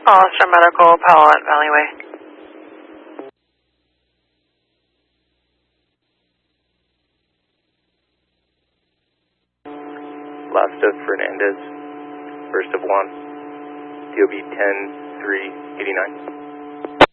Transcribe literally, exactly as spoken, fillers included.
Hollister Medical, Palo Valley Way. Last of Fernandez, first of Juan, D O B ten three eighty-nine.